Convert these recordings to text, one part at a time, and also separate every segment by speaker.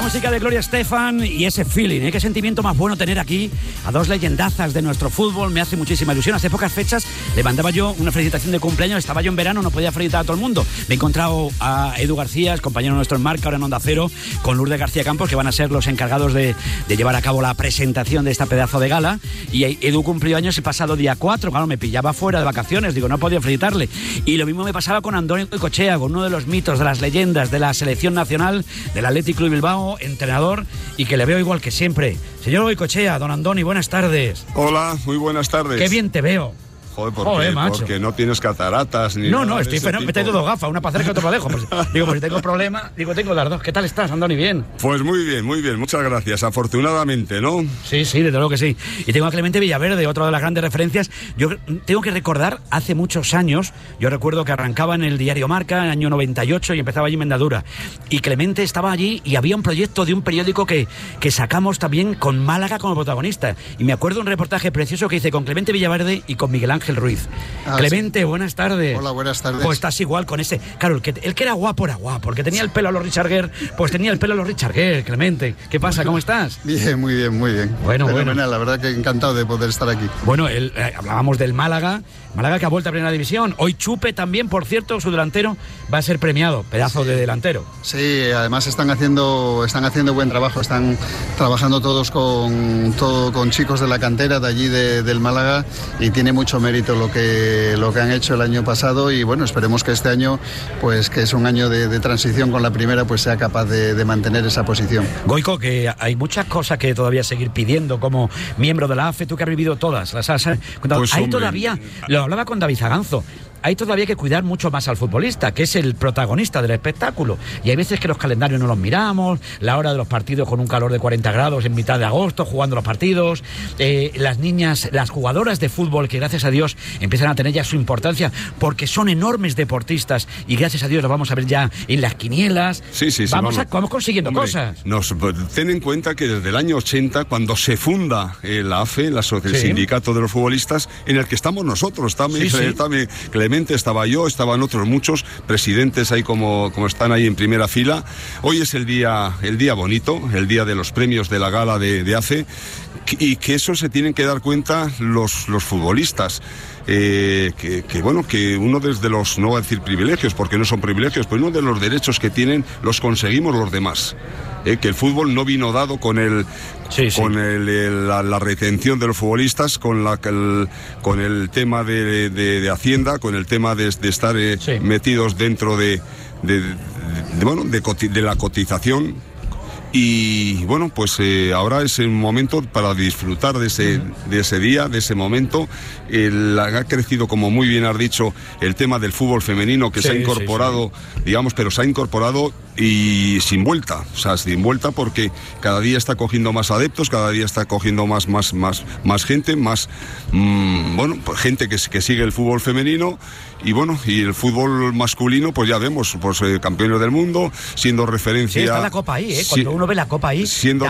Speaker 1: música de Gloria Estefan y ese feeling, ¿eh? Qué sentimiento más bueno tener aquí a dos leyendazas de nuestro fútbol. Me hace muchísima ilusión. Hace pocas fechas le mandaba yo una felicitación de cumpleaños. Estaba yo en verano, no podía felicitar a todo el mundo. Me he encontrado a Edu García, compañero nuestro en Marca, ahora en Onda Cero, con Lourdes García Campos, que van a ser los encargados de llevar a cabo la presentación de esta pedazo de gala. Y Edu cumplió años el pasado día 4. Claro, me pillaba fuera de vacaciones, digo, no podía felicitarle. Y lo mismo me pasaba con Andoni Goicoechea, con uno de los mitos, de las leyendas de la selección nacional del Athletic Club Bilbao, entrenador, y que le veo igual que siempre. Señor Goicoechea, don Andoni, buenas tardes.
Speaker 2: Hola, muy buenas tardes.
Speaker 1: Qué bien te veo.
Speaker 2: Joder, porque no tienes cataratas ni
Speaker 1: No,
Speaker 2: nada
Speaker 1: estoy fenómeno. Me tengo dos gafas, una para cerca y otra para lejos. Pues si tengo problema, tengo las dos. ¿Qué tal estás, Andoni? ¿Bien?
Speaker 2: Pues muy bien, muchas gracias, afortunadamente, ¿no?
Speaker 1: Sí, desde luego que sí. Y tengo a Clemente Villaverde, otra de las grandes referencias. Yo tengo que recordar, hace muchos años, yo recuerdo que arrancaba en el diario Marca, en el año 98, y empezaba allí en Mendadura. Y Clemente estaba allí y había un proyecto de un periódico que sacamos también con Málaga como protagonista. Y me acuerdo un reportaje precioso que hice con Clemente Villaverde y con Miguel Ángel Ruiz. Clemente, sí. Buenas tardes.
Speaker 3: Hola, buenas tardes.
Speaker 1: Pues estás igual con ese. Claro, el que era guapo era guapo, porque tenía el pelo a los Richard Gere, pues tenía el pelo a los Richard Gere, Clemente. ¿Qué pasa? ¿Cómo estás?
Speaker 3: Bien, muy bien.
Speaker 1: Bueno.
Speaker 3: La verdad que encantado de poder estar aquí.
Speaker 1: Bueno, hablábamos del Málaga que ha vuelto a Primera División. Hoy Chupe también, por cierto, su delantero va a ser premiado, pedazo de delantero.
Speaker 3: Sí, además están haciendo buen trabajo, están trabajando todos con chicos de la cantera de allí del Málaga, y tiene mucho mérito lo que han hecho el año pasado, y bueno, esperemos que este año, pues que es un año de transición con la primera, pues sea capaz de mantener esa posición.
Speaker 1: Goico, que hay muchas cosas que todavía seguir pidiendo como miembro de la AFE, tú que has vivido todas las ASA.
Speaker 2: Pues,
Speaker 1: hay todavía, lo hablaba con David Zaganzo, hay todavía que cuidar mucho más al futbolista, que es el protagonista del espectáculo. Y hay veces que los calendarios no los miramos, la hora de los partidos con un calor de 40 grados en mitad de agosto, jugando los partidos. Las niñas, las jugadoras de fútbol, que gracias a Dios empiezan a tener ya su importancia, porque son enormes deportistas, y gracias a Dios lo vamos a ver ya en las quinielas.
Speaker 2: Sí.
Speaker 1: Vamos consiguiendo cosas.
Speaker 2: Ten en cuenta que desde el año 80, cuando se funda la AFE, el sindicato de los futbolistas, en el que estamos nosotros, está Clemente, estaba yo, estaban otros muchos presidentes ahí como están ahí en primera fila. Hoy es el día bonito, el día de los premios de la gala de AFE, y que eso se tienen que dar cuenta los futbolistas. Que uno desde los, no voy a decir privilegios, porque no son privilegios, pero uno de los derechos que tienen los conseguimos los demás. Que el fútbol no vino dado con la retención de los futbolistas, con el tema de Hacienda, con el tema de estar metidos dentro de la cotización. Y bueno, pues ahora es un momento para disfrutar de ese día, de ese momento. Ha crecido, como muy bien has dicho, el tema del fútbol femenino, que se ha incorporado, digamos, pero se ha incorporado y sin vuelta, porque cada día está cogiendo más adeptos, cada día está cogiendo más gente, pues gente que sigue el fútbol femenino. Y el fútbol masculino, pues ya vemos, campeones del mundo, siendo referencia.
Speaker 1: Sí, está la Copa ahí, cuando uno ve la Copa ahí,
Speaker 2: siendo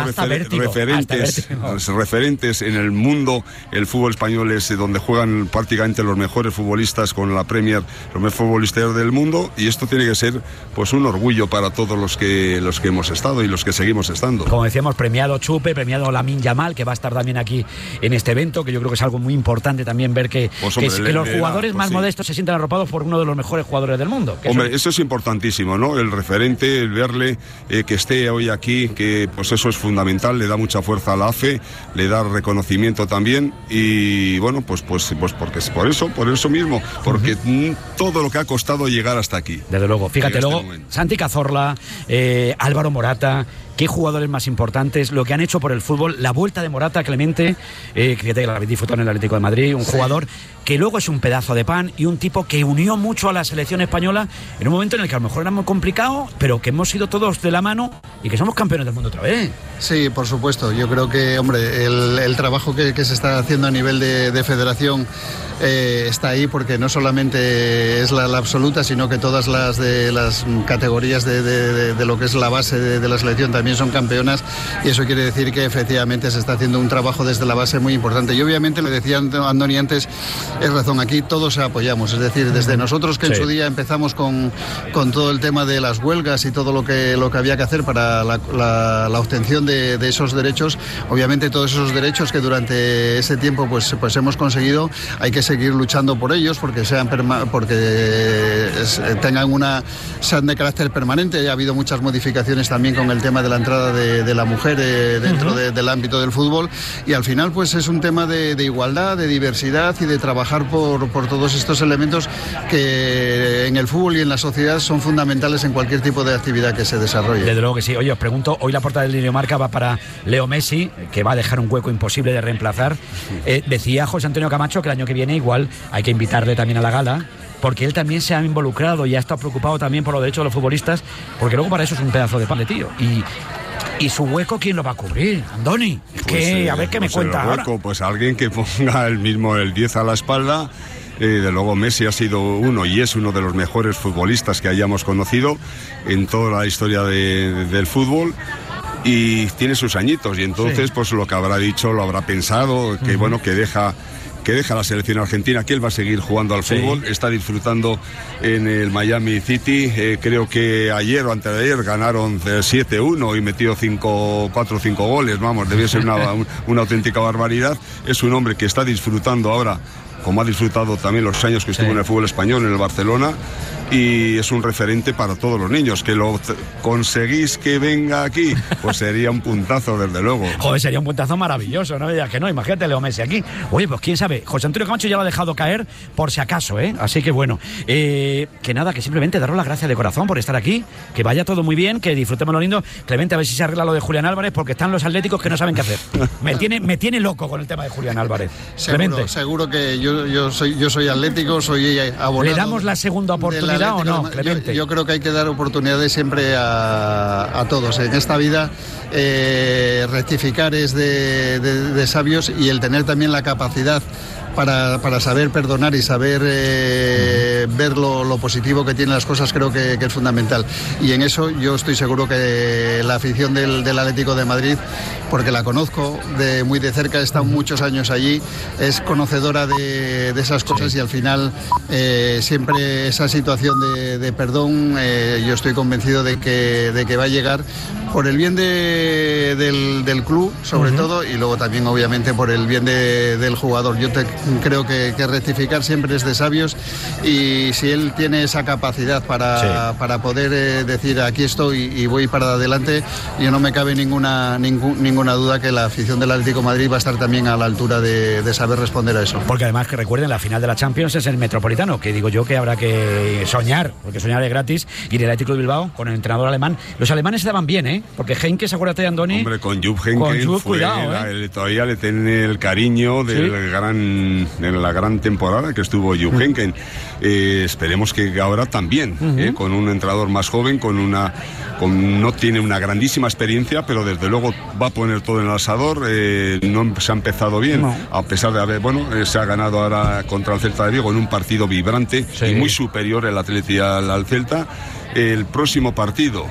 Speaker 2: referentes en el mundo. El fútbol español es donde juegan prácticamente los mejores futbolistas con la Premier, los mejores futbolistas del mundo, y esto tiene que ser pues un orgullo para todos los que hemos estado y los que seguimos estando.
Speaker 1: Como decíamos, premiado Chupe, premiado Lamine Yamal, que va a estar también aquí en este evento, que yo creo que es algo muy importante también ver que los jugadores más modestos se sientan arropados por uno de los mejores jugadores del mundo.
Speaker 2: Eso es importantísimo, ¿no? El referente, el verle que esté hoy aquí, que pues eso es fundamental, le da mucha fuerza a la AFE, le da reconocimiento también, y bueno, pues porque es por eso mismo, porque todo lo que ha costado llegar hasta aquí.
Speaker 1: Desde luego, fíjate, luego Santi Cazorla, Álvaro Morata, qué jugadores más importantes, lo que han hecho por el fútbol, la vuelta de Morata, Clemente, que la habéis disfrutado en el Atlético de Madrid, un jugador que luego es un pedazo de pan, y un tipo que unió mucho a la selección española en un momento en el que a lo mejor era muy complicado, pero que hemos ido todos de la mano y que somos campeones del mundo otra vez.
Speaker 3: Sí, por supuesto. Yo creo que, hombre, el trabajo que se está haciendo a nivel de federación está ahí, porque no solamente es la absoluta, sino que todas las categorías de lo que es la base de la selección también también son campeonas, y eso quiere decir que efectivamente se está haciendo un trabajo desde la base muy importante. Y obviamente, le decía Andoni antes, es razón, aquí todos apoyamos, es decir, desde nosotros que en su día empezamos con todo el tema de las huelgas y todo lo que había que hacer para la obtención de esos derechos, obviamente todos esos derechos que durante ese tiempo pues hemos conseguido, hay que seguir luchando por ellos porque sean sean de carácter permanente. Ha habido muchas modificaciones también con el tema de la entrada de la mujer dentro del ámbito del fútbol, y al final pues es un tema de igualdad, de diversidad y de trabajar por todos estos elementos que en el fútbol y en la sociedad son fundamentales en cualquier tipo de actividad que se desarrolle.
Speaker 1: Desde luego que sí. Oye, os pregunto, hoy la portada del Diario Marca va para Leo Messi, que va a dejar un hueco imposible de reemplazar. Decía José Antonio Camacho que el año que viene igual hay que invitarle también a la gala, porque él también se ha involucrado y ha estado preocupado también por los derechos de los futbolistas, porque luego para eso es un pedazo de pan de tío. Y su hueco, ¿quién lo va a cubrir? Andoni, es que a ver qué me cuenta ahora.
Speaker 2: Pues alguien que ponga el 10 a la espalda. De luego Messi ha sido uno y es uno de los mejores futbolistas que hayamos conocido en toda la historia del fútbol, y tiene sus añitos, y entonces pues lo que habrá dicho, lo habrá pensado, que bueno, que deja la selección argentina, que él va a seguir jugando al fútbol, está disfrutando en el Miami City. Creo que ayer o antes de ayer ganaron 7-1 y metió 4 o 5 goles, vamos, debió ser una auténtica barbaridad. Es un hombre que está disfrutando ahora, como ha disfrutado también los años que estuvo en el fútbol español, en el Barcelona, y es un referente para todos los niños. Que lo conseguís que venga aquí, pues sería un puntazo, desde luego.
Speaker 1: Joder, sería un puntazo maravilloso, no me digas que no. Imagínate Leo Messi aquí. Oye, pues quién sabe, José Antonio Camacho ya lo ha dejado caer por si acaso, así que bueno, que nada, que simplemente daros las gracias de corazón por estar aquí, que vaya todo muy bien, que disfrutemos lo lindo. Clemente, a ver si se arregla lo de Julián Álvarez, porque están los atléticos que no saben qué hacer. Me tiene loco con el tema de Julián Álvarez.
Speaker 3: Seguro que yo soy atlético, soy abonado.
Speaker 1: ¿Le damos la segunda oportunidad o no, Clemente?
Speaker 3: Yo creo que hay que dar oportunidades siempre a todos. En esta vida rectificar es de sabios, y el tener también la capacidad para saber perdonar y saber ver lo positivo que tienen las cosas, creo que es fundamental. Y en eso yo estoy seguro que la afición del Atlético de Madrid, porque la conozco muy de cerca, he estado muchos años allí, es conocedora de esas cosas, y al final siempre esa situación de perdón, yo estoy convencido de que va a llegar por el bien del club, sobre todo, y luego también obviamente por el bien del jugador. Yo creo que rectificar siempre es de sabios, y si él tiene esa capacidad para poder decir aquí estoy y voy para adelante, yo no me cabe ninguna duda que la afición del Atlético de Madrid va a estar también a la altura de saber responder a eso.
Speaker 1: Porque además, que recuerden, la final de la Champions es el Metropolitano, que digo yo que habrá que soñar, porque soñar es gratis, y el Atlético de Bilbao con el entrenador alemán. Los alemanes se daban bien, porque Heynckes, acuérdate de Andoni.
Speaker 2: Hombre, con Jupp Heynckes todavía le tiene el cariño de la gran temporada que estuvo Jupp Heynckes. Esperemos que ahora también, con un entrenador más joven, no tiene una grandísima experiencia, pero desde luego va a poner todo en el asador. No se ha empezado bien, a pesar de haber, se ha ganado ahora contra el Celta de Vigo en un partido vibrante y muy superior el Atleti al Celta. El próximo partido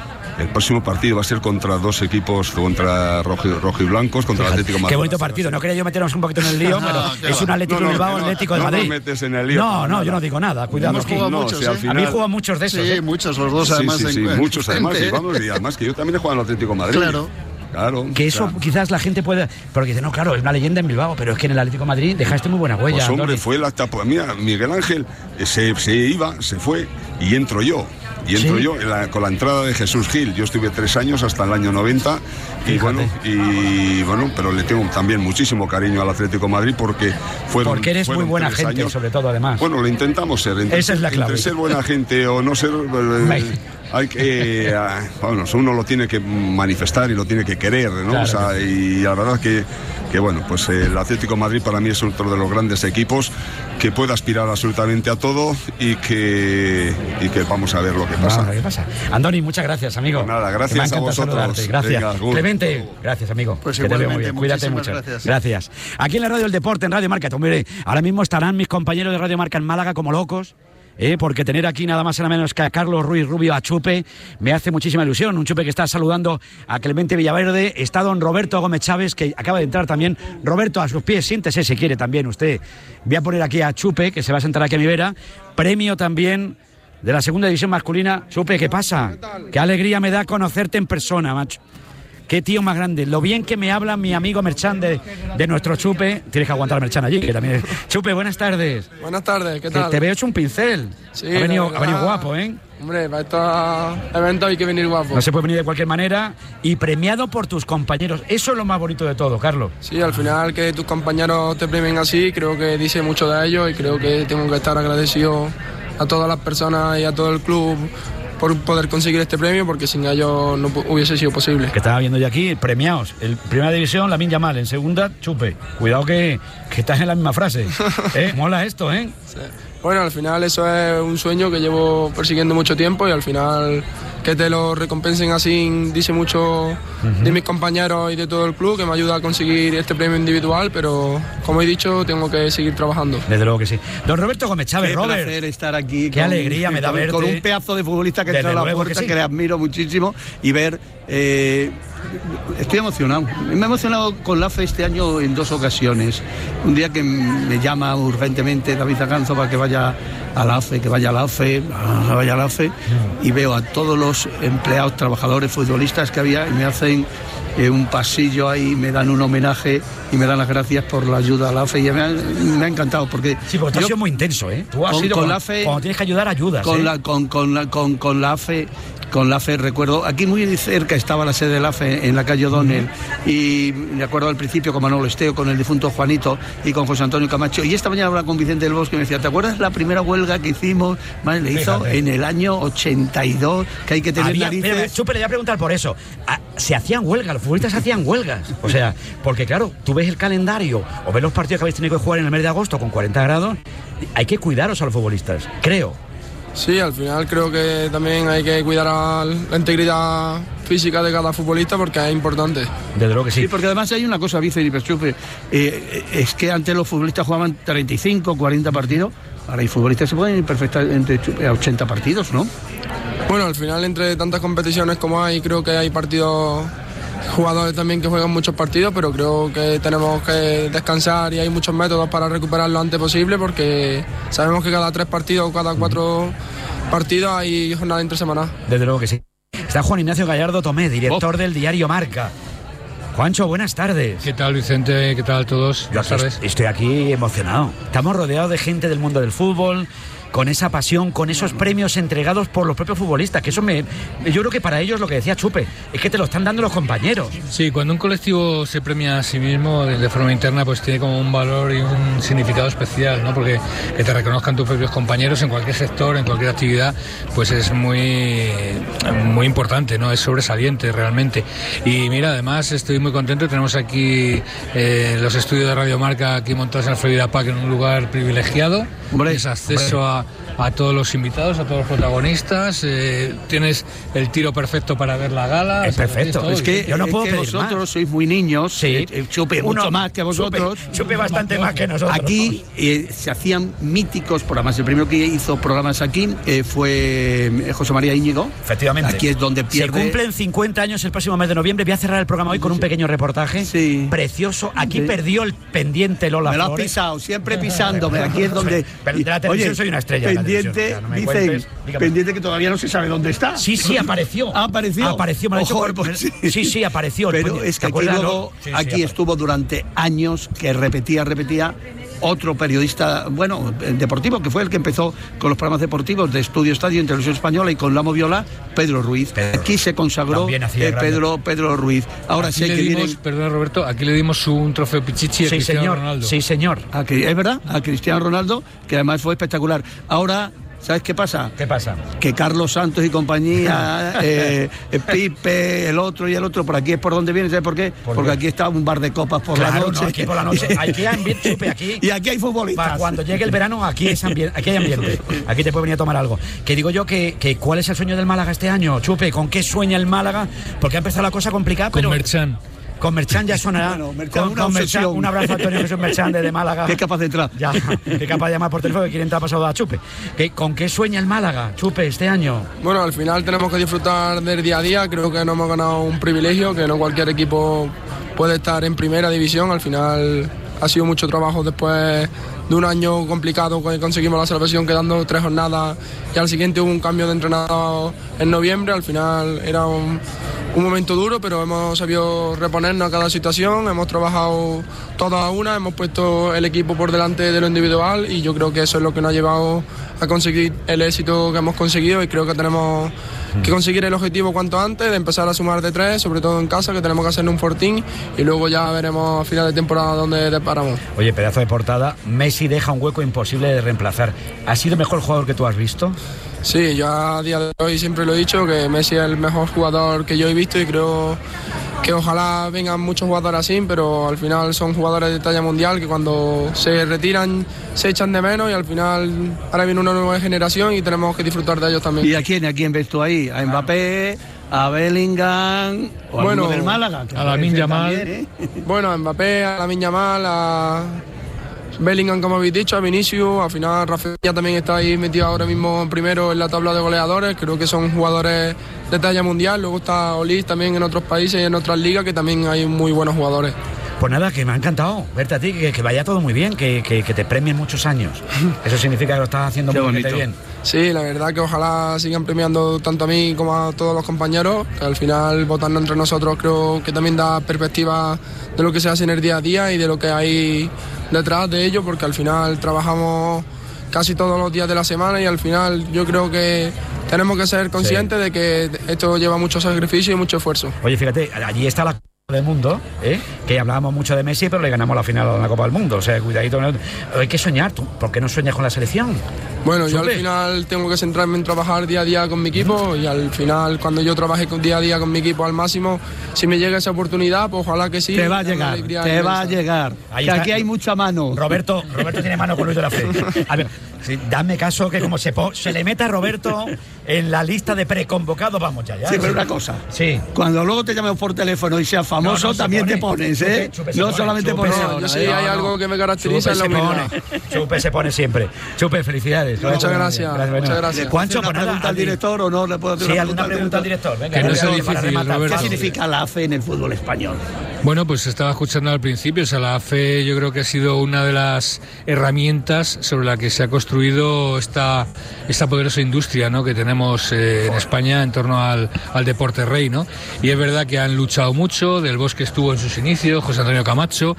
Speaker 2: va a ser contra dos equipos, contra rojiblancos, contra el Atlético de Madrid.
Speaker 1: Qué bonito partido. No quería yo meternos un poquito en el lío, pero es un Atlético de Bilbao, Atlético de Madrid.
Speaker 2: No metes en el lío.
Speaker 1: No, yo no digo nada. Cuidado. A mí juegan muchos de esos.
Speaker 3: Sí, muchos, los dos además.
Speaker 2: Sí, muchos además. Y además que yo también he jugado en el Atlético de Madrid. Claro.
Speaker 1: Que eso quizás la gente puede... Porque dice, no, claro, es una leyenda en Bilbao, pero es que en el Atlético de Madrid dejaste muy buena huella.
Speaker 2: Pues hombre, fue la etapa. Mira, Miguel Ángel se fue y entro yo. Con la entrada de Jesús Gil. Yo estuve 3 años hasta el año 90 y bueno, pero le tengo también muchísimo cariño al Atlético de Madrid porque
Speaker 1: eres muy buena gente,
Speaker 2: años.
Speaker 1: Sobre todo, además.
Speaker 2: Bueno, lo intentamos ser.
Speaker 1: Esa es la clave.
Speaker 2: Entre ser buena gente o no ser... hay que... uno lo tiene que manifestar y lo tiene que querer, ¿no? Claro. Y la verdad que bueno, pues el Atlético de Madrid para mí es otro de los grandes equipos que puede aspirar absolutamente a todo y que vamos a ver lo que pasa.
Speaker 1: Andoni, muchas gracias, amigo.
Speaker 2: Pues nada, gracias a vosotros.
Speaker 1: Saludarte. Gracias. Venga, Clemente, gracias, amigo.
Speaker 3: Pues igualmente,
Speaker 1: cuídate mucho. Gracias. Aquí en la Radio del Deporte, en Radio Marca. Mire, ahora mismo estarán mis compañeros de Radio Marca en Málaga como locos, porque tener aquí nada más y nada menos que a Carlos Ruiz Rubio, a Chupe, me hace muchísima ilusión. Un Chupe que está saludando a Clemente Villaverde. Está don Roberto Gómez Chávez, que acaba de entrar también. Roberto, a sus pies, siéntese si quiere también usted. Voy a poner aquí a Chupe, que se va a sentar aquí a mi vera. Premio también de la segunda división masculina. Chupe, ¿qué pasa? Qué alegría me da conocerte en persona, macho. Qué tío más grande. Lo bien que me habla mi amigo Merchan de nuestro Chupe. Tienes que aguantar a Merchan allí, que también es... Chupe, buenas tardes.
Speaker 4: Buenas tardes, ¿qué tal?
Speaker 1: Te veo hecho un pincel.
Speaker 4: Sí,
Speaker 1: ha venido guapo, ¿eh?
Speaker 4: Hombre, para estos eventos hay que venir guapo.
Speaker 1: No se puede venir de cualquier manera. Y premiado por tus compañeros. Eso es lo más bonito de todo, Carlos.
Speaker 4: Sí, al final que tus compañeros te premien así, creo que dice mucho de ellos y creo que tengo que estar agradecido a todas las personas y a todo el club por poder conseguir este premio, porque sin ellos no hubiese sido posible.
Speaker 1: Que estaba viendo yo aquí, premiados. En primera división, Lamine Yamal. En segunda, Chupe. Cuidado que estás en la misma frase. Mola esto, ¿eh?
Speaker 4: Sí. Bueno, al final eso es un sueño que llevo persiguiendo mucho tiempo y al final que te lo recompensen así dice mucho de mis compañeros y de todo el club, que me ayuda a conseguir este premio individual, pero como he dicho, tengo que seguir trabajando.
Speaker 1: Desde luego que sí. Don Roberto Gómez Chávez,
Speaker 5: Qué
Speaker 1: Robert.
Speaker 5: placer estar aquí.
Speaker 1: Qué alegría me da verte.
Speaker 5: Con un pedazo de futbolista que entra a la puerta, que le admiro muchísimo, y ver... estoy emocionado. Me he emocionado con la AFE este año en 2 ocasiones. Un día que me llama urgentemente David Zaganzo para que vaya a la AFE, y veo a todos los empleados, trabajadores, futbolistas que había, y me hacen un pasillo ahí, me dan un homenaje y me dan las gracias por la ayuda a la AFE, y me ha encantado porque...
Speaker 1: Sí, porque tú has sido muy intenso, ¿eh? Tú has sido
Speaker 5: con la AFE,
Speaker 1: cuando tienes que ayudar, ayudas.
Speaker 5: Con la AFE... Con la AFE, recuerdo, aquí muy cerca estaba la sede de la AFE, en la calle O'Donnell, y me acuerdo al principio con Manolo Esteo, con el difunto Juanito y con José Antonio Camacho, y esta mañana hablaba con Vicente del Bosque y me decía, ¿te acuerdas la primera huelga que hicimos? Vale, le hizo en el año 82, que hay que tener narices...
Speaker 1: Súper, le voy a preguntar por eso. ¿Se hacían huelgas? ¿Los futbolistas hacían huelgas? O sea, porque claro, tú ves el calendario o ves los partidos que habéis tenido que jugar en el mes de agosto con 40 grados, hay que cuidaros a los futbolistas, creo.
Speaker 4: Sí, al final creo que también hay que cuidar a la integridad física de cada futbolista porque es importante.
Speaker 1: Desde luego que sí.
Speaker 5: Sí, porque además hay una cosa, Vice y Chupe, es que antes los futbolistas jugaban 35, 40 partidos, ahora hay futbolistas que se pueden ir perfectamente a 80 partidos, ¿no?
Speaker 4: Bueno, al final entre tantas competiciones como hay, creo que hay jugadores también que juegan muchos partidos, pero creo que tenemos que descansar y hay muchos métodos para recuperar lo antes posible, porque sabemos que cada 3 partidos o cada 4 partidos hay jornada intersemanal.
Speaker 1: Desde luego que sí. Está Juan Ignacio Gallardo Tomé, director del diario Marca. Juancho, buenas tardes.
Speaker 6: ¿Qué tal, Vicente? ¿Qué tal todos?
Speaker 1: Buenas tardes. Estoy aquí emocionado. Estamos rodeados de gente del mundo del fútbol, con esa pasión, con esos premios entregados por los propios futbolistas, que eso yo creo que para ellos, lo que decía Chupe, es que te lo están dando los compañeros.
Speaker 6: Sí, cuando un colectivo se premia a sí mismo de forma interna, pues tiene como un valor y un significado especial, ¿no? Porque que te reconozcan tus propios compañeros en cualquier sector, en cualquier actividad, pues es muy importante, ¿no? Es sobresaliente realmente. Y mira, además estoy muy contento, tenemos aquí los estudios de Radio Marca aquí montados en la Florida Park, en un lugar privilegiado. Tienes acceso a todos los invitados, a todos los protagonistas, tienes el tiro perfecto para ver la gala.
Speaker 1: Es perfecto.
Speaker 5: Es que
Speaker 1: yo no puedo pedir
Speaker 5: vosotros
Speaker 1: más.
Speaker 5: Sois muy niños,
Speaker 1: sí.
Speaker 5: Chupe mucho más que vosotros.
Speaker 1: Chupe bastante más que nosotros.
Speaker 5: Aquí se hacían míticos programas. El primero que hizo programas aquí fue José María Íñigo.
Speaker 1: Efectivamente.
Speaker 5: Aquí es donde pierde.
Speaker 1: Se cumplen 50 años el próximo mes de noviembre. Voy a cerrar el programa hoy con un pequeño reportaje precioso. Aquí perdió el pendiente Lola
Speaker 5: Me lo has
Speaker 1: Flores.
Speaker 5: pisado, siempre pisándome. Aquí es donde...
Speaker 1: Pero de la televisión soy una estrella.
Speaker 5: Pendiente, dicen, pendiente que todavía no se sabe dónde está.
Speaker 1: Sí, apareció.
Speaker 5: Apareció,
Speaker 1: me lo ha dicho. Sí, apareció.
Speaker 5: Pero es que aquí luego, aquí estuvo durante años, que repetía otro periodista, deportivo, que fue el que empezó con los programas deportivos de Estudio Estadio en Televisión Española y con La Moviola, Pedro Ruiz. Aquí se consagró Pedro Ruiz. Ahora
Speaker 6: aquí
Speaker 5: sé que vienen...
Speaker 6: Perdón, Roberto, aquí le dimos un trofeo Pichichi a Cristiano Ronaldo.
Speaker 1: Sí, señor.
Speaker 5: Es verdad, a Cristiano Ronaldo, que además fue espectacular. Ahora... ¿Sabes qué pasa?
Speaker 1: ¿Qué pasa?
Speaker 5: Que Carlos Santos y compañía, Pipe, el otro, por aquí es por donde viene, ¿sabes por qué? Porque aquí está un bar de copas por la noche.
Speaker 1: No, aquí por la noche. Aquí hay ambiente, aquí.
Speaker 5: Y aquí hay futbolistas.
Speaker 1: Para cuando llegue el verano, aquí hay ambiente. Aquí te puede venir a tomar algo. Que digo yo que ¿cuál es el sueño del Málaga este año, Chupe? ¿Con qué sueña el Málaga? Porque ha empezado la cosa complicada,
Speaker 6: Con Merchan.
Speaker 1: Con Merchan ya sonará.
Speaker 5: Bueno, Merchan,
Speaker 1: con Merchan, un abrazo a Antonio Jesús Merchan desde Málaga.
Speaker 5: Que es capaz de entrar.
Speaker 1: Ya, que capaz de llamar por teléfono que quiere entrar pasado a Chupe. ¿Con qué sueña el Málaga, Chupe, este año?
Speaker 4: Bueno, al final tenemos que disfrutar del día a día. Creo que nos hemos ganado un privilegio, que no cualquier equipo puede estar en primera división. Al final ha sido mucho trabajo después de un año complicado que conseguimos la salvación quedando 3 jornadas y al siguiente hubo un cambio de entrenador en noviembre. Al final era un momento duro, pero hemos sabido reponernos a cada situación, hemos trabajado todos a una, hemos puesto el equipo por delante de lo individual y yo creo que eso es lo que nos ha llevado a conseguir el éxito que hemos conseguido y creo que tenemos que conseguir el objetivo cuanto antes, de empezar a sumar de 3, sobre todo en casa, que tenemos que hacer un fortín y luego ya veremos a final de temporada dónde deparamos.
Speaker 1: Oye, pedazo de portada, Messi deja un hueco imposible de reemplazar. ¿Ha sido el mejor jugador que tú has visto?
Speaker 4: Sí, yo a día de hoy siempre lo he dicho, que Messi es el mejor jugador que yo he visto y creo que ojalá vengan muchos jugadores así, pero al final son jugadores de talla mundial que cuando se retiran se echan de menos y al final ahora viene una nueva generación y tenemos que disfrutar de ellos también.
Speaker 5: ¿Y a quién ves tú ahí? ¿A Mbappé, a Bellingham o a
Speaker 4: bueno,
Speaker 5: del Málaga?
Speaker 6: A Lamine Yamal.
Speaker 5: También,
Speaker 4: Bueno, a Mbappé, a Lamine Yamal, a Bellingham, como habéis dicho, a Vinicius, al final Rafinha también está ahí metido ahora mismo primero en la tabla de goleadores, creo que son jugadores de talla mundial, luego está Olis también en otros países y en otras ligas que también hay muy buenos jugadores.
Speaker 1: Pues nada, que me ha encantado verte a ti, que vaya todo muy bien, que te premien muchos años. Eso significa que lo estás haciendo muy bien.
Speaker 4: Sí, la verdad que ojalá sigan premiando tanto a mí como a todos los compañeros, que al final votando entre nosotros creo que también da perspectiva de lo que se hace en el día a día y de lo que hay detrás de ello, porque al final trabajamos casi todos los días de la semana y al final yo creo que tenemos que ser conscientes de que esto lleva mucho sacrificio y mucho esfuerzo.
Speaker 1: Oye, fíjate, allí está la del mundo, que hablábamos mucho de Messi, pero le ganamos la final de la Copa del Mundo, o sea, cuidadito. Hay que soñar. ¿Tú por qué no sueñas con la selección?
Speaker 4: Bueno, yo al final tengo que centrarme en trabajar día a día con mi equipo y al final cuando yo trabaje día a día con mi equipo al máximo, si me llega esa oportunidad, pues ojalá que sí.
Speaker 5: Te va a llegar,
Speaker 1: Ahí
Speaker 5: que
Speaker 1: está.
Speaker 5: aquí hay mucha mano.
Speaker 1: Roberto tiene mano con Luis de la Fe. A ver, sí, dame caso que como se le meta a Roberto en la lista de preconvocados, vamos ya.
Speaker 5: Sí, pero una cosa.
Speaker 1: Sí.
Speaker 5: Cuando luego te llames por teléfono y seas famoso,
Speaker 1: No,
Speaker 5: también te pones, ¿eh?
Speaker 1: Chupe
Speaker 5: no solamente pones ahora.
Speaker 4: Yo sí, hay algo que me caracteriza en la humildad.
Speaker 1: Chupe se pone siempre. Chupe, felicidades.
Speaker 4: Muchas gracias. Muchas gracias.
Speaker 1: Juancho,
Speaker 5: ¿Una pregunta al director o no le puedo hacer
Speaker 1: Sí,
Speaker 5: una
Speaker 1: alguna pregunta al director. Venga,
Speaker 6: Que no sea
Speaker 1: para
Speaker 6: difícil,
Speaker 1: rematar.
Speaker 6: Roberto.
Speaker 5: ¿Qué significa la AFE en el fútbol español?
Speaker 6: Bueno, pues estaba escuchando al principio, o sea, la AFE yo creo que ha sido una de las herramientas sobre la que se ha construido esta poderosa industria, ¿no?, que tenemos en España en torno al deporte rey, ¿no? Y es verdad que han luchado mucho, Del Bosque estuvo en sus inicios, José Antonio Camacho,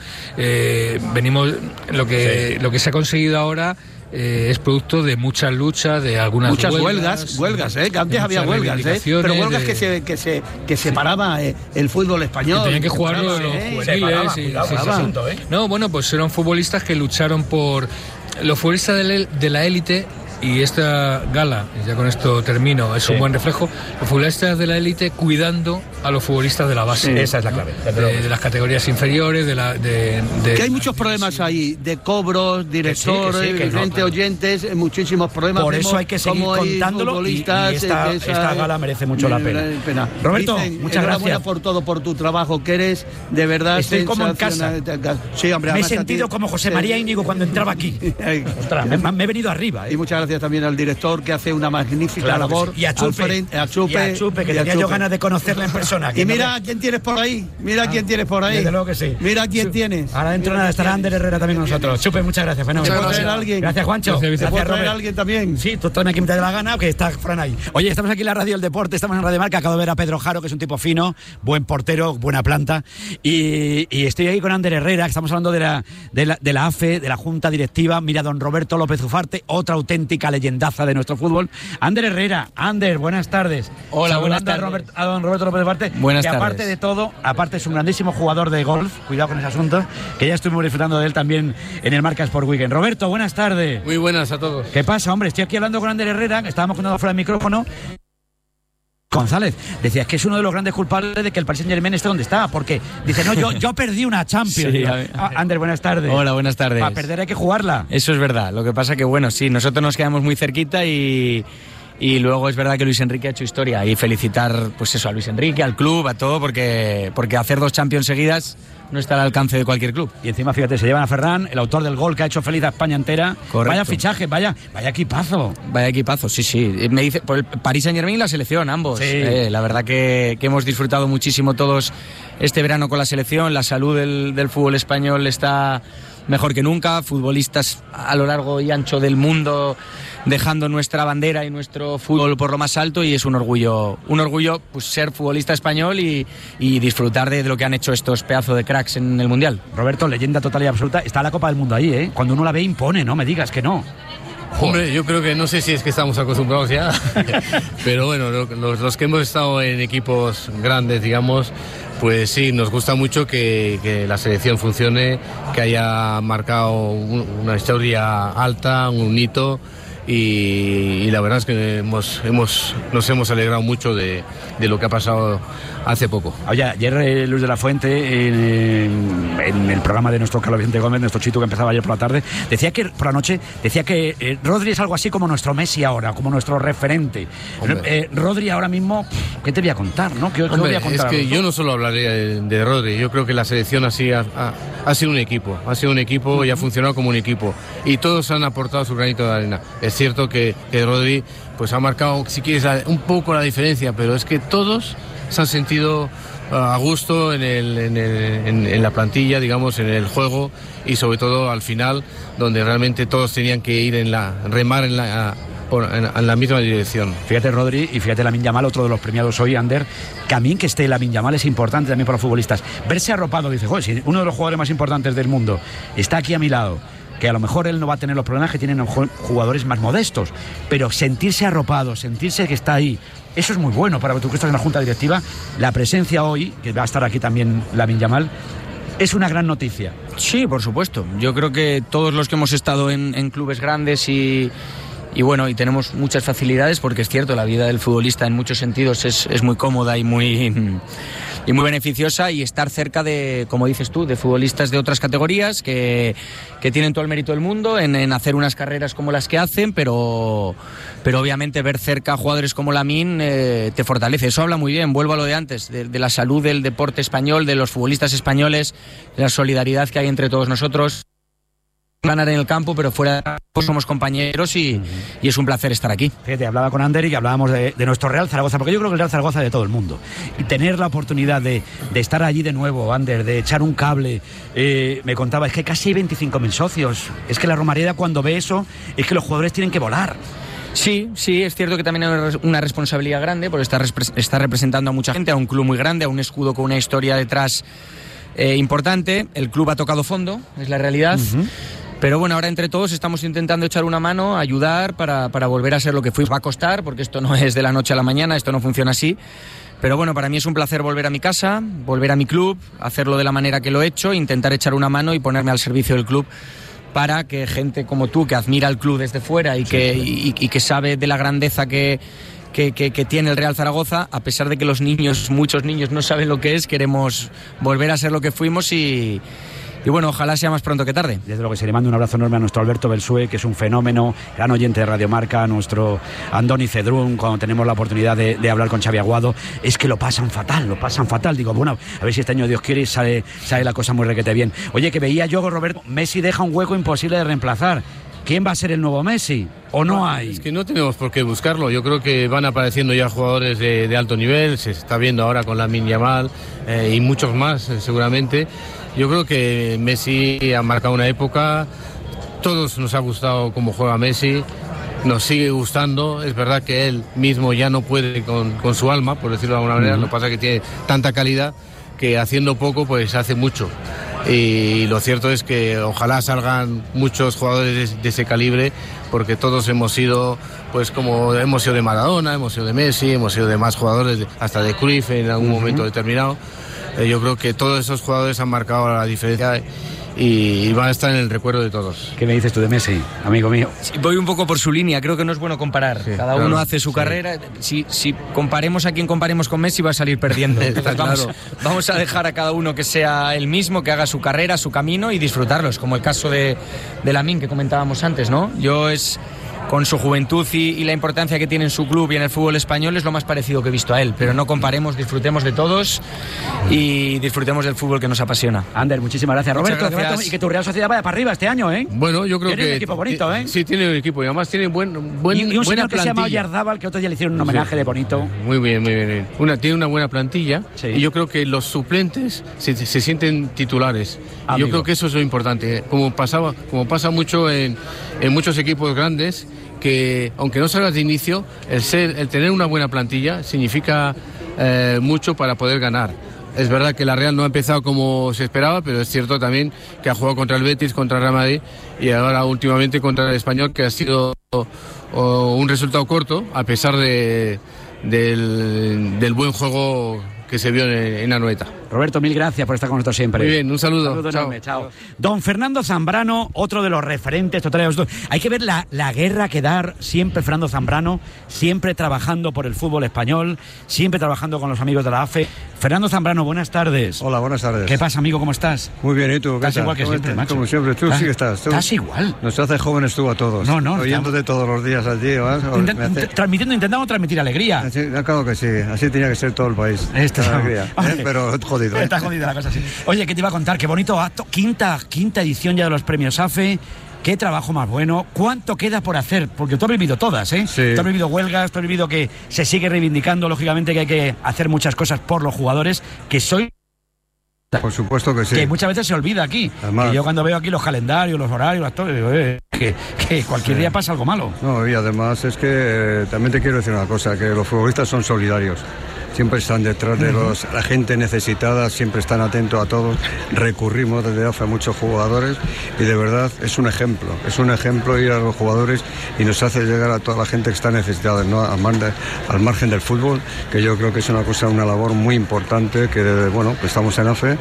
Speaker 6: venimos, lo que se ha conseguido ahora es producto de muchas luchas, de algunas
Speaker 5: huelgas, que antes había huelgas, pero huelgas que separaba el fútbol español.
Speaker 6: Que tenían que jugar los juveniles. No, bueno, pues eran futbolistas que lucharon por los futbolistas de la élite. Y esta gala, ya con esto termino, es un buen reflejo, los futbolistas de la élite cuidando a los futbolistas de la base.
Speaker 1: Esa es la clave.
Speaker 6: De las categorías inferiores,
Speaker 5: que hay muchos problemas ahí, de cobros, directores, gente, oyentes, muchísimos problemas.
Speaker 1: Por eso hay que seguir contándolo y esta gala merece mucho la pena. Roberto, muchas gracias
Speaker 5: por todo, por tu trabajo, que eres de verdad.
Speaker 1: Estoy como en casa.
Speaker 5: Sí, hombre,
Speaker 1: me he sentido como José María Íñigo cuando entraba aquí. Ostras, me he venido arriba.
Speaker 5: Y muchas gracias también al director, que hace una magnífica labor.
Speaker 1: Y a Chupe, que tenía yo ganas de conocerla en persona.
Speaker 5: Y mira quién tienes por ahí.
Speaker 1: Desde luego que sí.
Speaker 5: Mira quién tienes.
Speaker 1: Ahora dentro de nada estará Ander Herrera también con nosotros. Chupe, muchas gracias. Gracias, Juancho.
Speaker 5: Gracias, Robert. ¿Alguien también?
Speaker 1: Sí, tú también aquí me te dé la gana, que está Fran ahí. Oye, estamos aquí en la Radio del Deporte, estamos en Radio Marca. Acabo de ver a Pedro Jaro, que es un tipo fino, buen portero, buena planta. Y estoy aquí con Ander Herrera, que estamos hablando de la AFE, de la Junta Directiva. Mira, don Roberto López Ufarte, otra auténtica leyendaza de nuestro fútbol. Ander Herrera, buenas tardes.
Speaker 6: Hola, buenas tardes.
Speaker 1: A don Roberto López Ufarte,
Speaker 6: buenas tardes.
Speaker 1: Aparte de todo, es un grandísimo jugador de golf, cuidado con ese asunto, que ya estuvimos disfrutando de él también en el Marca Sport Weekend. Roberto, buenas tardes.
Speaker 6: Muy buenas a todos.
Speaker 1: ¿Qué pasa, hombre? Estoy aquí hablando con Ander Herrera, que estábamos contando fuera del micrófono. González, decías que es uno de los grandes culpables de que el Paris Saint-Germain esté donde está, porque dice, no, yo perdí una Champions. Sí, Ander, buenas tardes.
Speaker 7: Hola, buenas tardes.
Speaker 1: Para perder hay que jugarla.
Speaker 7: Eso es verdad, lo que pasa que, bueno, sí, nosotros nos quedamos muy cerquita y Y luego es verdad que Luis Enrique ha hecho historia, y felicitar pues eso a Luis Enrique, al club, a todo, porque hacer 2 Champions seguidas no está al alcance de cualquier club.
Speaker 1: Y encima, fíjate, se llevan a Ferran, el autor del gol que ha hecho feliz a España entera.
Speaker 7: Correcto.
Speaker 1: Vaya fichaje, vaya equipazo.
Speaker 7: Vaya equipazo, sí. Me dice por el Paris Saint-Germain y la selección, ambos.
Speaker 1: Sí.
Speaker 7: La verdad que hemos disfrutado muchísimo todos este verano con la selección. La salud del fútbol español está mejor que nunca. Futbolistas a lo largo y ancho del mundo dejando nuestra bandera y nuestro fútbol por lo más alto, y es un orgullo pues ser futbolista español y disfrutar de lo que han hecho estos pedazos de cracks en el Mundial.
Speaker 1: Roberto, leyenda total y absoluta, está la Copa del Mundo ahí, ¿eh? Cuando uno la ve impone, no me digas que no.
Speaker 8: Hombre, yo creo que no sé si es que estamos acostumbrados ya, pero bueno, los que hemos estado en equipos grandes, digamos, pues sí, nos gusta mucho que la selección funcione, que haya marcado una historia alta, un hito. Y la verdad es que nos hemos alegrado mucho de lo que ha pasado hace poco.
Speaker 1: Oye, ayer Luis de la Fuente en el programa de nuestro Carlos Vicente Gómez, nuestro Chito, que empezaba ayer por la tarde, por la noche, decía que Rodri es algo así como nuestro Messi ahora, como nuestro referente. Rodri ahora mismo, ¿qué te voy a contar? ¿No? ¿Qué voy a contar?
Speaker 8: Es que yo no solo hablaré de Rodri, yo creo que la selección así ha sido un equipo y ha funcionado como un equipo, y todos han aportado su granito de arena. Es cierto que Rodri pues ha marcado, si quieres, un poco la diferencia, pero es que todos se han sentido a gusto en la plantilla, digamos, en el juego, y sobre todo al final, donde realmente todos tenían que ir remar en la misma dirección.
Speaker 1: Fíjate Rodri y fíjate Lamine Yamal, otro de los premiados hoy, Ander. También que esté Lamine Yamal es importante también para los futbolistas. Verse arropado, dice, joder, si uno de los jugadores más importantes del mundo está aquí a mi lado, que a lo mejor él no va a tener los problemas que tienen jugadores más modestos, pero sentirse arropado, sentirse que está ahí, eso es muy bueno para tú que estás en la junta directiva. La presencia hoy, que va a estar aquí también Lamine Yamal, es una gran noticia.
Speaker 7: Sí, por supuesto. Yo creo que todos los que hemos estado en clubes grandes y bueno, y tenemos muchas facilidades, porque es cierto, la vida del futbolista en muchos sentidos es muy cómoda y muy beneficiosa, y estar cerca de, como dices tú, de futbolistas de otras categorías que tienen todo el mérito del mundo en hacer unas carreras como las que hacen, pero obviamente ver cerca a jugadores como Lamine te fortalece. Eso habla muy bien, vuelvo a lo de antes, de la salud del deporte español, de los futbolistas españoles, de la solidaridad que hay entre todos nosotros. Ganar en el campo, pero fuera de campo somos compañeros y es un placer estar aquí.
Speaker 1: Fíjate, hablaba con Ander y que hablábamos de nuestro Real Zaragoza, porque yo creo que el Real Zaragoza es de todo el mundo, y tener la oportunidad de estar allí de nuevo, Ander, de echar un cable, me contaba, es que casi hay 25.000 socios, es que la Romareda, cuando ve eso, es que los jugadores tienen que volar.
Speaker 7: Sí, es cierto que también hay una responsabilidad grande, porque está representando a mucha gente, a un club muy grande, a un escudo con una historia detrás importante. El club ha tocado fondo, es la realidad. Pero bueno, ahora entre todos estamos intentando echar una mano, ayudar para volver a ser lo que fuimos. Va a costar, porque esto no es de la noche a la mañana, esto no funciona así. Pero bueno, para mí es un placer volver a mi casa, volver a mi club, hacerlo de la manera que lo he hecho, intentar echar una mano y ponerme al servicio del club, para que gente como tú, que admira al club desde fuera y que sabe de la grandeza que tiene el Real Zaragoza, a pesar de que muchos niños no saben lo que es, queremos volver a ser lo que fuimos y bueno, ojalá sea más pronto que tarde.
Speaker 1: Desde luego que se le manda un abrazo enorme a nuestro Alberto Belsue, que es un fenómeno, gran oyente de Radio Marca, a nuestro Andoni Cedrún, cuando tenemos la oportunidad de hablar con Xavi Aguado, es que lo pasan fatal. Digo, bueno, a ver si este año, Dios quiere, sale la cosa muy requete bien. Oye, que veía yo, Roberto, Messi deja un hueco imposible de reemplazar. ¿Quién va a ser el nuevo Messi? ¿O no hay?
Speaker 8: Es que no tenemos por qué buscarlo. Yo creo que van apareciendo ya jugadores de alto nivel. Se está viendo ahora con Lamine Yamal y muchos más, seguramente. Yo creo que Messi ha marcado una época. Todos nos ha gustado cómo juega Messi. Nos sigue gustando. Es verdad que él mismo ya no puede con su alma, por decirlo de alguna manera. Lo que pasa es que tiene tanta calidad que haciendo poco pues hace mucho. Y lo cierto es que ojalá salgan muchos jugadores de ese calibre, porque todos hemos sido, pues como hemos sido de Maradona, hemos sido de Messi, hemos sido de más jugadores, hasta de Cruyff en algún momento determinado. Yo creo que todos esos jugadores han marcado la diferencia y van a estar en el recuerdo de todos.
Speaker 1: ¿Qué me dices tú de Messi, amigo mío?
Speaker 7: Sí, voy un poco por su línea, creo que no es bueno comparar. Sí, cada uno hace su carrera. Si comparemos a quien comparemos con Messi, va a salir perdiendo. Entonces, vamos a dejar a cada uno que sea el mismo, que haga su carrera, su camino y disfrutarlos, como el caso de Lamine que comentábamos antes, ¿no? Yo es con su juventud y la importancia que tiene en su club y en el fútbol español, es lo más parecido que he visto a él. Pero no comparemos, disfrutemos de todos y disfrutemos del fútbol que nos apasiona.
Speaker 1: Ander, muchísimas gracias.
Speaker 7: Muchas
Speaker 1: Roberto,
Speaker 7: gracias.
Speaker 1: Y que tu Real Sociedad vaya para arriba este año, ¿eh?
Speaker 8: Bueno, yo creo
Speaker 1: Tiene
Speaker 8: que
Speaker 1: un equipo bonito, ¿eh?
Speaker 8: Sí, tiene un equipo y además tiene
Speaker 1: y un
Speaker 8: buena
Speaker 1: señor que se llama
Speaker 8: plantilla.
Speaker 1: Oyarzábal, que otro día le hicieron un homenaje de bonito.
Speaker 8: Muy bien, muy bien. Tiene una buena plantilla,
Speaker 1: Sí.
Speaker 8: y yo creo que los suplentes se sienten titulares. Y
Speaker 1: Amigo.
Speaker 8: yo creo que eso es lo importante. Como pasa mucho en muchos equipos grandes, que aunque no salgas de inicio, el tener una buena plantilla significa mucho para poder ganar. Es verdad que la Real no ha empezado como se esperaba, pero es cierto también que ha jugado contra el Betis, contra el Real Madrid y ahora últimamente contra el Español, que ha sido un resultado corto, a pesar del buen juego que se vio en Anoeta.
Speaker 1: Roberto, mil gracias por estar con nosotros siempre.
Speaker 8: Muy bien, un saludo.
Speaker 1: Saludo
Speaker 8: Chao.
Speaker 1: enorme, chao. Don Fernando Zambrano, otro de los referentes totales. Hay que ver la guerra que da siempre Fernando Zambrano, siempre trabajando por el fútbol español, siempre trabajando con los amigos de la AFE. Fernando Zambrano, buenas tardes.
Speaker 9: Hola, buenas tardes.
Speaker 1: ¿Qué pasa, amigo? ¿Cómo estás?
Speaker 9: Muy bien, ¿y tú? ¿Qué
Speaker 1: Estás
Speaker 9: tal?
Speaker 1: igual que
Speaker 9: ¿Cómo
Speaker 1: siempre,
Speaker 9: estás?
Speaker 1: macho.
Speaker 9: Como siempre, tú sí que estás. Tú
Speaker 1: Estás igual.
Speaker 9: Nos hace jóvenes tú a todos.
Speaker 1: No,
Speaker 9: oyéndote todos los días allí.
Speaker 1: Intentando transmitir alegría.
Speaker 9: Claro que sí, así tenía que ser todo el país. La alegría, pero jodido.
Speaker 1: Está jodida la cosa, sí. Oye, ¿qué te iba a contar? Qué bonito acto. Quinta edición ya de los premios AFE. Qué trabajo más bueno. ¿Cuánto queda por hacer? Porque tú has vivido todas, ¿eh?
Speaker 9: Sí.
Speaker 1: Tú has vivido huelgas, tú has vivido que se sigue reivindicando, lógicamente, que hay que hacer muchas cosas por los jugadores, que soy...
Speaker 9: Por supuesto que sí.
Speaker 1: Que muchas veces se olvida aquí.
Speaker 9: Además,
Speaker 1: que yo cuando veo aquí los calendarios, los horarios, las cosas, digo, que cualquier día pasa algo malo.
Speaker 9: No, y además es que también te quiero decir una cosa, que los futbolistas son solidarios. Siempre están detrás de la gente necesitada, siempre están atentos a todos. Recurrimos desde AFE a muchos jugadores y de verdad es un ejemplo ir a los jugadores y nos hace llegar a toda la gente que está necesitada, ¿no? Al margen del fútbol, que yo creo que es una labor muy importante, que que estamos en AFE.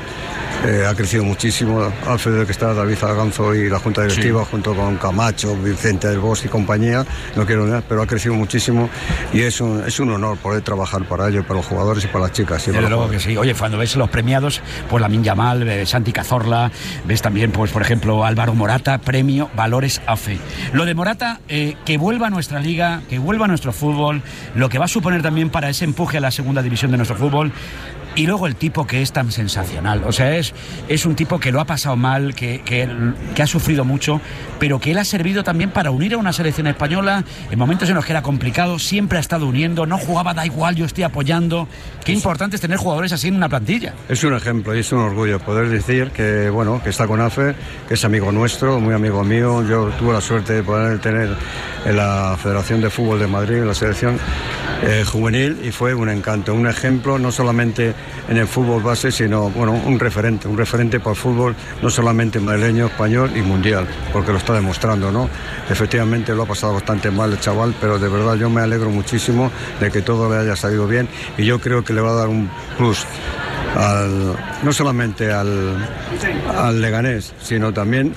Speaker 9: Ha crecido muchísimo AFE desde que está David Alganzo y la Junta Directiva, sí, junto con Camacho, Vicente del Bosque y compañía, no quiero nada, pero ha crecido muchísimo y es un honor poder trabajar para ello, para los jugadores y para las chicas.
Speaker 1: Desde luego que sí. Oye, cuando ves los premiados, pues Lamine Yamal, Santi Cazorla, ves también, pues por ejemplo, Álvaro Morata, premio Valores AFE. Lo de Morata, que vuelva a nuestra liga, que vuelva a nuestro fútbol, lo que va a suponer también para ese empuje a la segunda división de nuestro fútbol. Y luego el tipo que es tan sensacional, o sea, es un tipo que lo ha pasado mal, que ha sufrido mucho, pero que él ha servido también para unir a una selección española en momentos en los que era complicado, siempre ha estado uniendo, no jugaba, da igual, yo estoy apoyando. Qué importante es tener jugadores así en una plantilla.
Speaker 9: Es un ejemplo y es un orgullo poder decir que está con AFE, que es amigo nuestro, muy amigo mío. Yo tuve la suerte de poder tener en la Federación de Fútbol de Madrid, en la selección juvenil, y fue un encanto, un ejemplo, no solamente en el fútbol base, sino un referente para el fútbol, no solamente madrileño, español y mundial, porque lo está demostrando, ¿no? Efectivamente lo ha pasado bastante mal el chaval, pero de verdad yo me alegro muchísimo de que todo le haya salido bien y yo creo que le va a dar un plus no solamente al Leganés, sino también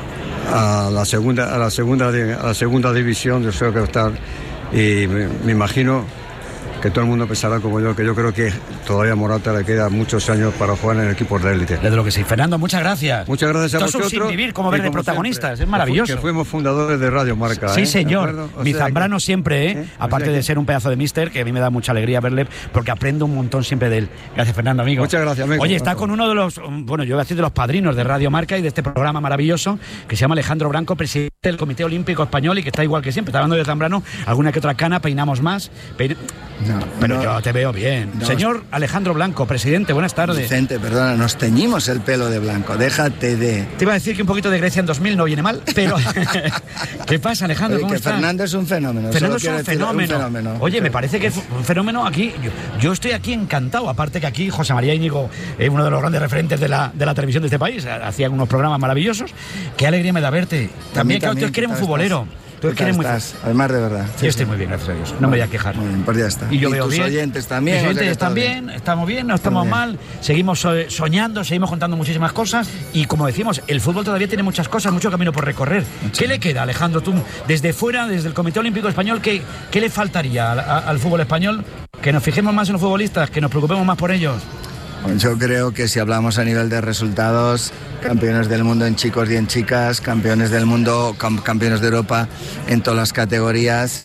Speaker 9: a la segunda división. Yo creo que está, y me imagino que todo el mundo pensará como yo, que yo creo que todavía a Morata le queda muchos años para jugar en equipos de élite.
Speaker 1: Desde lo que sí. Fernando, muchas gracias.
Speaker 9: Muchas gracias a vosotros.
Speaker 1: Sin vivir, como ver de protagonistas, siempre, es maravilloso.
Speaker 9: Que fuimos fundadores de Radio Marca.
Speaker 1: Sí, señor. Mi Zambrano siempre, aparte de ser un pedazo de mister, que a mí me da mucha alegría verle, porque aprendo un montón siempre de él. Gracias, Fernando, amigo.
Speaker 9: Muchas gracias, amigo.
Speaker 1: Oye, está con uno de los, yo voy a decir de los padrinos de Radio Marca y de este programa maravilloso, que se llama Alejandro Blanco, presidente del Comité Olímpico Español, y que está igual que siempre. Está hablando de Zambrano, alguna que otra cana, peinamos más. Pero yo te veo bien. Señor Alejandro Blanco, presidente, buenas tardes.
Speaker 10: Vicente, perdona, nos teñimos el pelo de blanco, déjate de...
Speaker 1: Te iba a decir que un poquito de Grecia en 2000 no viene mal, pero... ¿Qué pasa, Alejandro?
Speaker 10: Oye,
Speaker 1: ¿Cómo estás?
Speaker 10: Fernando es un fenómeno.
Speaker 1: Fernando es un fenómeno. Oye, me parece que es un fenómeno aquí. Yo estoy aquí encantado, aparte que aquí José María Íñigo es uno de los grandes referentes de la televisión de este país, hacían unos programas maravillosos. Qué alegría me da verte. También que tú eres un futbolero. Tú eres muy...
Speaker 10: Además, de verdad.
Speaker 1: Yo estoy muy bien, gracias a Dios. No me voy a quejar.
Speaker 10: Muy bien, pues ya está.
Speaker 1: Y yo veo
Speaker 10: tus
Speaker 1: bien.
Speaker 10: Oyentes también.
Speaker 1: Mis oyentes están bien, estamos bien, no estamos mal. Seguimos soñando, seguimos contando muchísimas cosas. Y como decimos, el fútbol todavía tiene muchas cosas, mucho camino por recorrer. ¿Qué le queda, Alejandro? Tú, desde fuera, desde el Comité Olímpico Español, ¿qué le faltaría al fútbol español? Que nos fijemos más en los futbolistas, que nos preocupemos más por ellos.
Speaker 10: Yo creo que si hablamos a nivel de resultados, campeones del mundo en chicos y en chicas, campeones del mundo, campeones de Europa en todas las categorías,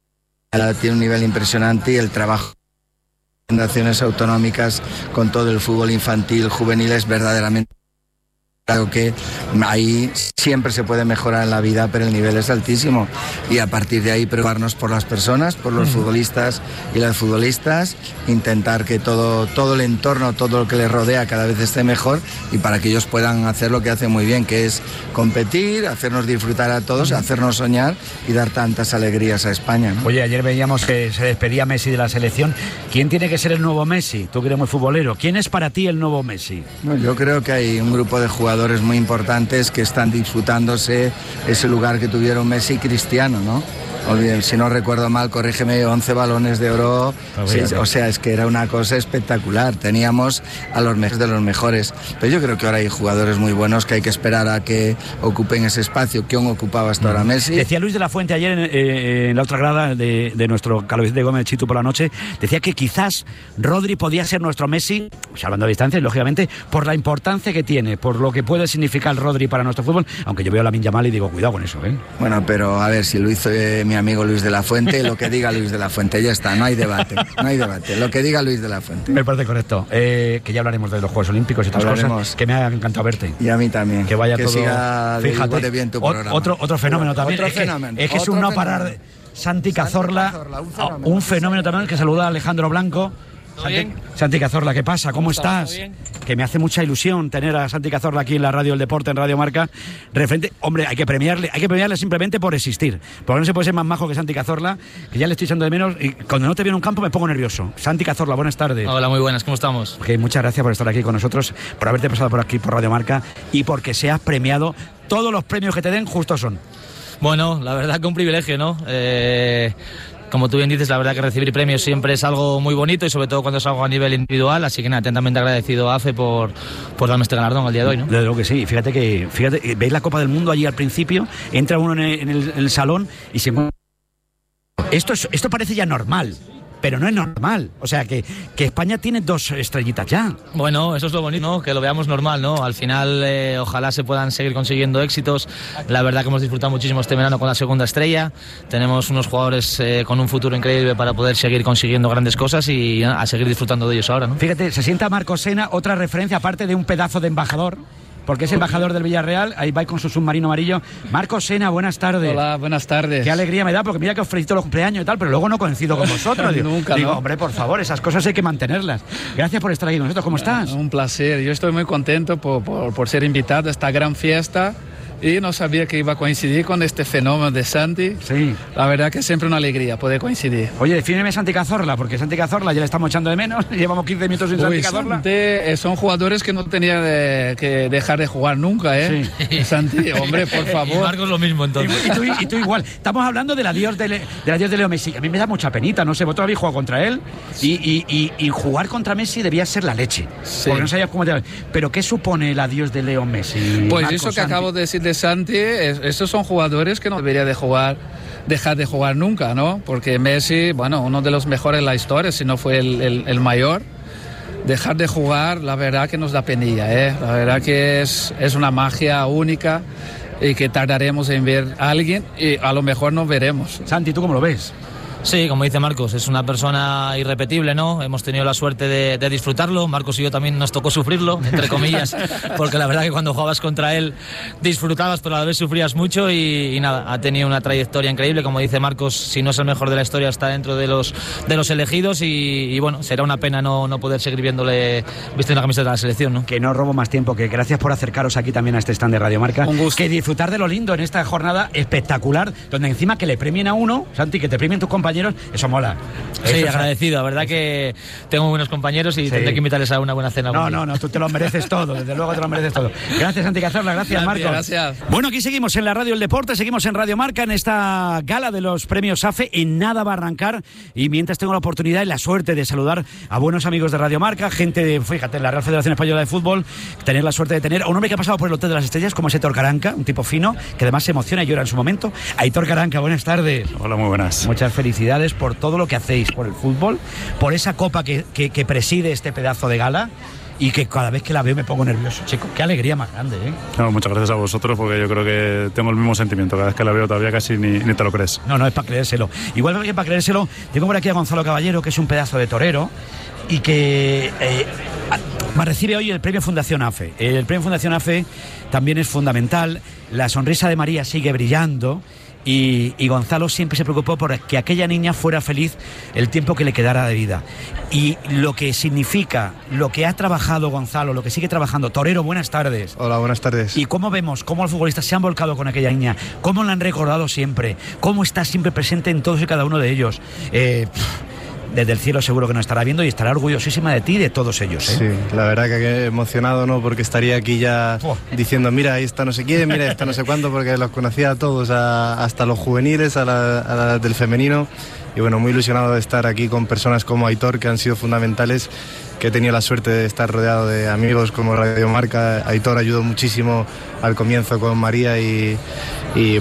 Speaker 10: tiene un nivel impresionante y el trabajo de fundaciones autonómicas con todo el fútbol infantil, juvenil es verdaderamente... Claro que ahí siempre se puede mejorar en la vida, pero el nivel es altísimo y a partir de ahí preocuparnos por las personas, por los futbolistas y las futbolistas, intentar que todo el entorno, todo lo que les rodea cada vez esté mejor y para que ellos puedan hacer lo que hacen muy bien, que es competir, hacernos disfrutar a todos, hacernos soñar y dar tantas alegrías a España, ¿no?
Speaker 1: Oye, ayer veíamos que se despedía Messi de la selección. ¿Quién tiene que ser el nuevo Messi? Tú que eres muy futbolero. ¿Quién es para ti el nuevo Messi?
Speaker 10: Bueno, yo creo que hay un grupo de jugadores muy importantes que están disputándose ese lugar que tuvieron Messi y Cristiano, ¿no? Si no recuerdo mal, corrígeme, 11 balones de oro, sí, o sea, es que era una cosa espectacular, teníamos a los mejores de los mejores, pero yo creo que ahora hay jugadores muy buenos que hay que esperar a que ocupen ese espacio que aún ocupaba hasta ahora Messi.
Speaker 1: Decía Luis de la Fuente ayer en la otra grada de nuestro Carlos Vicente Gómez Chitu por la noche, decía que quizás Rodri podía ser nuestro Messi, o sea, hablando a distancia, lógicamente, por la importancia que tiene, por lo que puede significar Rodri para nuestro fútbol, aunque yo veo a Lamine Yamal y digo, cuidado con eso, ¿eh?
Speaker 10: Bueno, pero a ver, si lo hizo mi amigo Luis de la Fuente, lo que diga Luis de la Fuente, ya está, no hay debate, lo que diga Luis de la Fuente.
Speaker 1: Me parece correcto, que ya hablaremos de los Juegos Olímpicos y otras cosas, que me ha encantado verte.
Speaker 10: Y a mí también.
Speaker 1: Que vaya
Speaker 10: que
Speaker 1: todo,
Speaker 10: siga
Speaker 1: fíjate,
Speaker 10: de bien tu programa.
Speaker 1: Otro fenómeno también, es que es un no parar de... Santi Cazorla, un fenómeno también, que saluda a Alejandro Blanco. Santi Cazorla, ¿qué pasa? ¿Cómo estás? Que me hace mucha ilusión tener a Santi Cazorla aquí en la radio del deporte, en Radio Marca. Referente, hombre, hay que premiarle simplemente por existir. Porque no se puede ser más majo que Santi Cazorla, que ya le estoy echando de menos y cuando no te veo en un campo me pongo nervioso. Santi Cazorla, buenas tardes.
Speaker 11: Hola, muy buenas, ¿cómo estamos?
Speaker 1: Okay, muchas gracias por estar aquí con nosotros, por haberte pasado por aquí por Radio Marca y porque seas premiado. Todos los premios que te den justos son.
Speaker 11: Bueno, la verdad que un privilegio, ¿no? Como tú bien dices, la verdad que recibir premios siempre es algo muy bonito y sobre todo cuando es algo a nivel individual, así que nada, atentamente agradecido a AFE por darme este galardón al día de hoy, ¿no?
Speaker 1: Desde luego que sí, fíjate, veis la Copa del Mundo allí al principio, entra uno en el salón y se encuentra... Esto parece ya normal. Pero no es normal, o sea que España tiene 2 estrellitas ya.
Speaker 11: Bueno, eso es lo bonito, ¿no? Que lo veamos normal, ¿no? Al final ojalá se puedan seguir consiguiendo éxitos. La verdad que hemos disfrutado muchísimo este verano con la segunda estrella. Tenemos unos jugadores con un futuro increíble para poder seguir consiguiendo grandes cosas y a seguir disfrutando de ellos ahora, ¿no?
Speaker 1: Fíjate, se sienta Marcos Sena, otra referencia aparte de un pedazo de embajador, porque es embajador del Villarreal, ahí va con su submarino amarillo. Marcos Sena, buenas tardes.
Speaker 12: Hola, buenas tardes.
Speaker 1: Qué alegría me da, porque mira que os felicito los cumpleaños y tal, pero luego no coincido con vosotros.
Speaker 12: Nunca,
Speaker 1: digo,
Speaker 12: ¿no?
Speaker 1: Hombre, por favor, esas cosas hay que mantenerlas. Gracias por estar aquí con nosotros, ¿cómo estás?
Speaker 12: Un placer, yo estoy muy contento por ser invitado a esta gran fiesta. Y no sabía que iba a coincidir con este fenómeno de Santi.
Speaker 1: Sí.
Speaker 12: La verdad que es siempre una alegría poder coincidir.
Speaker 1: Oye, defíneme Santi Cazorla, porque Santi Cazorla ya le estamos echando de menos. Llevamos 15 minutos sin Santi Cazorla.
Speaker 12: Santi, son jugadores que no tenía que dejar de jugar nunca, ¿eh? Sí. Santi, hombre, por favor.
Speaker 11: Y Marcos lo mismo, entonces.
Speaker 1: Y tú igual. Estamos hablando del adiós de Leo Messi. A mí me da mucha penita, no sé, vosotros habéis jugado contra él y jugar contra Messi debía ser la leche. Sí. Porque no sabías cómo te... Pero ¿qué supone el adiós de Leo Messi?
Speaker 12: Pues
Speaker 1: Marcos,
Speaker 12: eso que
Speaker 1: Santi.
Speaker 12: acabo de decir de Santi, estos son jugadores que no debería dejar de jugar nunca, ¿no? Porque Messi, bueno, uno de los mejores en la historia, si no fue el mayor. Dejar de jugar, la verdad que nos da penilla, ¿eh? La verdad que es una magia única y que tardaremos en ver a alguien y a lo mejor no veremos.
Speaker 1: Santi, ¿tú cómo lo ves?
Speaker 11: Sí, como dice Marcos, es una persona irrepetible, ¿no? Hemos tenido la suerte de disfrutarlo. Marcos y yo también nos tocó sufrirlo, entre comillas, porque la verdad que cuando jugabas contra él disfrutabas, pero a la vez sufrías mucho y nada, ha tenido una trayectoria increíble. Como dice Marcos, si no es el mejor de la historia, está dentro de los elegidos y bueno, será una pena no poder seguir viéndole vistiendo la camiseta de la selección, ¿no?
Speaker 1: Que no robo más tiempo, que gracias por acercaros aquí también a este stand de Radio Marca.
Speaker 12: Un gusto.
Speaker 1: Que disfrutar de lo lindo en esta jornada espectacular, donde encima que le premien a uno, Santi, que te premien tus compañeros, eso mola.
Speaker 11: Sí,
Speaker 1: eso
Speaker 11: agradecido, la verdad que tengo buenos compañeros y tendré que invitarles a una buena cena.
Speaker 1: No, tú te lo mereces todo, desde luego te lo mereces todo. Gracias, Santi Cazorla, gracias, Marcos.
Speaker 12: Gracias.
Speaker 1: Bueno, aquí seguimos en la Radio del Deporte, seguimos en Radio Marca, en esta gala de los premios AFE, en nada va a arrancar, y mientras tengo la oportunidad y la suerte de saludar a buenos amigos de Radio Marca, gente de, fíjate, la Real Federación Española de Fútbol, tener la suerte de tener a un hombre que ha pasado por el Hotel de las Estrellas, como es Aitor Caranca, un tipo fino, que además se emociona y llora en su momento. Aitor Caranca, buenas tardes.
Speaker 13: Hola, muy buenas.
Speaker 1: Muchas felicidades por todo lo que hacéis por el fútbol, por esa copa que preside este pedazo de gala. y que cada vez que la veo me pongo nervioso, chicos. Qué alegría más grande, ¿eh?
Speaker 13: No, muchas gracias a vosotros, porque yo creo que tengo el mismo sentimiento. Cada vez que la veo todavía casi ni te lo crees.
Speaker 1: No, es para creérselo. Igual que para creérselo, tengo por aquí a Gonzalo Caballero, que es un pedazo de torero y que recibe hoy el premio Fundación AFE. El premio Fundación AFE también es fundamental. La sonrisa de María sigue brillando. Y Gonzalo siempre se preocupó por que aquella niña fuera feliz el tiempo que le quedara de vida. Y lo que significa, lo que ha trabajado Gonzalo, lo que sigue trabajando. Torero, buenas tardes.
Speaker 14: Hola, buenas tardes.
Speaker 1: Y cómo vemos, cómo los futbolistas se han volcado con aquella niña, cómo la han recordado siempre, cómo está siempre presente en todos y cada uno de ellos. Desde el cielo seguro que nos estará viendo y estará orgullosísima de ti y de todos ellos, ¿eh?
Speaker 14: Sí, la verdad que emocionado, ¿no? Porque estaría aquí ya diciendo, mira, ahí está no sé quién, mira, está no sé cuánto, porque los conocía a todos, hasta los juveniles, a la del femenino. Y bueno, muy ilusionado de estar aquí con personas como Aitor, que han sido fundamentales, que he tenido la suerte de estar rodeado de amigos como Radio Marca. Aitor ayudó muchísimo al comienzo con María y